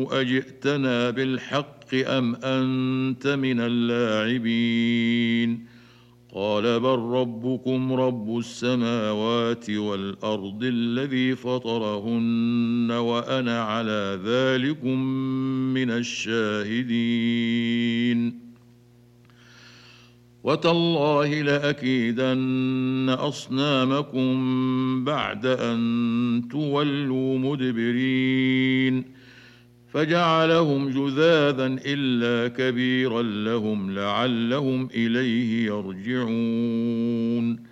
أجئتنا بالحق أم أنت من اللاعبين قال بل ربكم رب السماوات والأرض الذي فطرهن وأنا على ذلكم من الشاهدين وتالله لأكيدن أصنامكم بعد أن تولوا مدبرين فجعلهم جذاذا إلا كبيرا لهم لعلهم إليه يرجعون